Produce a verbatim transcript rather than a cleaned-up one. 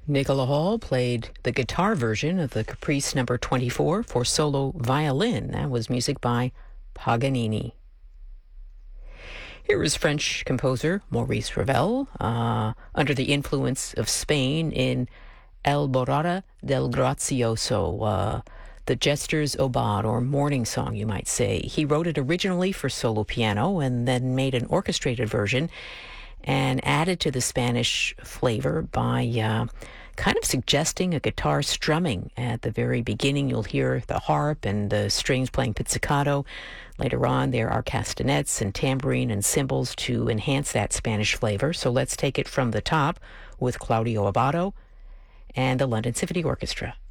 Nicola Hall played the guitar version of the Caprice number twenty-four for solo violin. That was music by Paganini. Here is French composer Maurice Ravel, uh, under the influence of Spain in Alborada del Grazioso, uh, the Jester's Aubade, or morning song, you might say. He wrote it originally for solo piano and then made an orchestrated version and added to the Spanish flavor by uh, kind of suggesting a guitar strumming. At the very beginning, you'll hear the harp and the strings playing pizzicato. Later on, there are castanets and tambourine and cymbals to enhance that Spanish flavor. So let's take it from the top with Claudio Abbado and the London Symphony Orchestra.